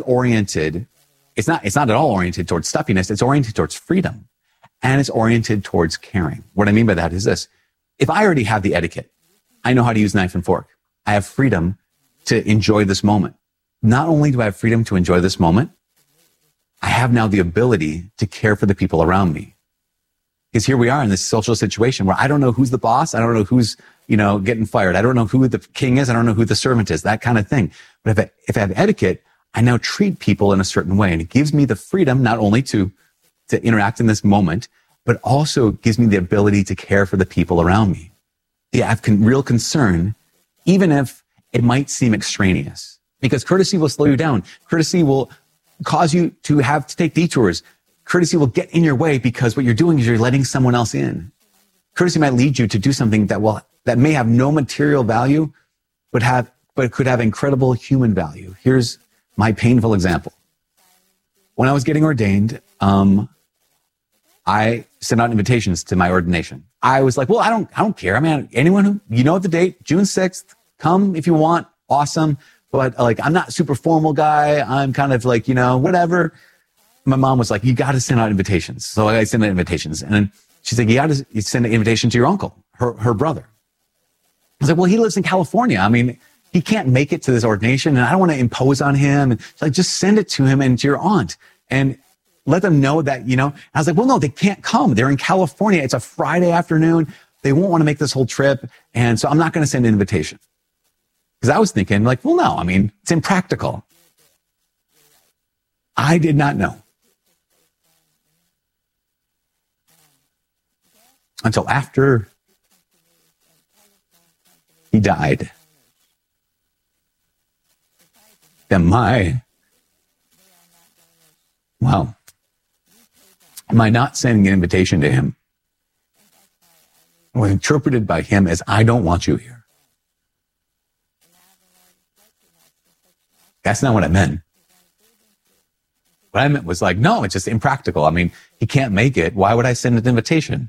oriented. It's not at all oriented towards stuffiness. It's oriented towards freedom. And it's oriented towards caring. What I mean by that is this. If I already have the etiquette, I know how to use knife and fork. I have freedom to enjoy this moment. Not only do I have freedom to enjoy this moment, I have now the ability to care for the people around me. Because here we are in this social situation where I don't know who's the boss. I don't know who's, getting fired. I don't know who the king is. I don't know who the servant is, that kind of thing. But if I have etiquette, I now treat people in a certain way. And it gives me the freedom not only to interact in this moment, but also gives me the ability to care for the people around me. Yeah, I have real concern, even if it might seem extraneous, because courtesy will slow you down. Courtesy will cause you to have to take detours. Courtesy will get in your way because what you're doing is you're letting someone else in. Courtesy might lead you to do something that may have no material value, but could have incredible human value. Here's my painful example. When I was getting ordained, I sent out invitations to my ordination. I was like, well, I don't care. I mean, anyone who, the date, June 6th, come if you want. Awesome. But I'm not a super formal guy. I'm kind of whatever. My mom was like, you got to send out invitations. So I sent out invitations. And then she's like, you got to send an invitation to your uncle, her brother. I was like, well, he lives in California. I mean, he can't make it to this ordination and I don't want to impose on him. And she's like, just send it to him and to your aunt and let them know that, I was like, well, no, they can't come. They're in California. It's a Friday afternoon. They won't want to make this whole trip. And so I'm not going to send an invitation. Because I was thinking well, no, I mean, it's impractical. I did not know until after he died that my not sending an invitation to him was interpreted by him as, I don't want you here. That's not what I meant. What I meant was no, it's just impractical. I mean, he can't make it. Why would I send an invitation?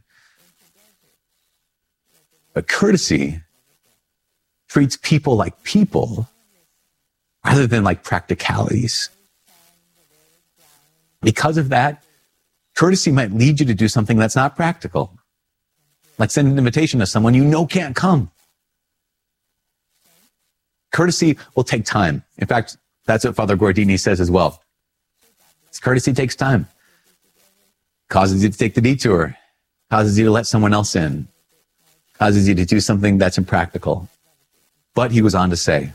But courtesy treats people like people rather than like practicalities. Because of that, courtesy might lead you to do something that's not practical. Like send an invitation to someone can't come. Courtesy will take time. In fact, that's what Father Gordini says as well. Courtesy takes time. Causes you to take the detour. Causes you to let someone else in. Causes you to do something that's impractical. But he was on to say,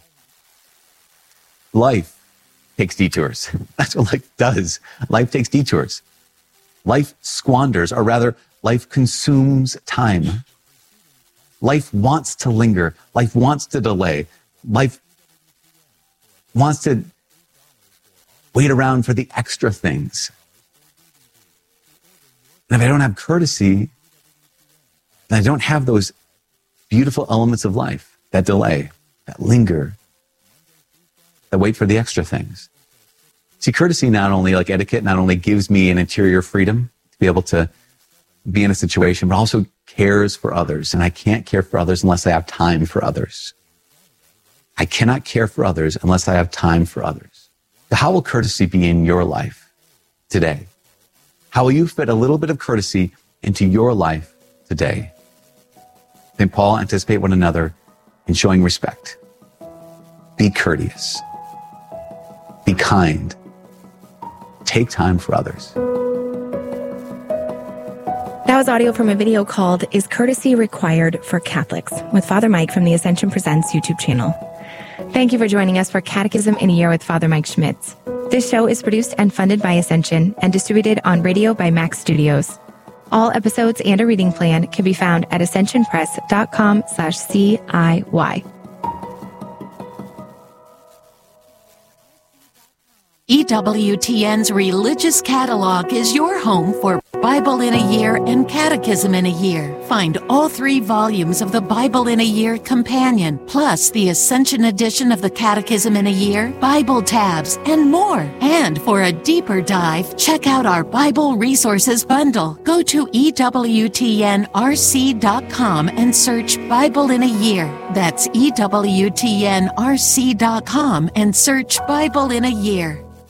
life takes detours. That's what life does. Life takes detours. Life squanders, or rather, life consumes time. Life wants to linger. Life wants to delay. Life wants to wait around for the extra things. And if I don't have courtesy, then I don't have those beautiful elements of life that delay, that linger, that wait for the extra things. See, courtesy not only, like etiquette, not only gives me an interior freedom to be able to be in a situation, but also cares for others. And I can't care for others unless I have time for others. I cannot care for others unless I have time for others. So how will courtesy be in your life today? How will you fit a little bit of courtesy into your life today? St. Paul, anticipate one another in showing respect. Be courteous. Be kind. Take time for others. That was audio from a video called Is Courtesy Required for Catholics? With Father Mike from the Ascension Presents YouTube channel. Thank you for joining us for Catechism in a Year with Father Mike Schmitz. This show is produced and funded by Ascension and distributed on radio by Max Studios. All episodes and a reading plan can be found at ascensionpress.com/CIY. EWTN's Religious Catalog is your home for Bible in a Year and Catechism in a Year. Find all 3 volumes of the Bible in a Year Companion, plus the Ascension edition of the Catechism in a Year, Bible tabs, and more. And for a deeper dive, check out our Bible Resources Bundle. Go to EWTNRC.com and search Bible in a Year. That's EWTNRC.com and search Bible in a Year.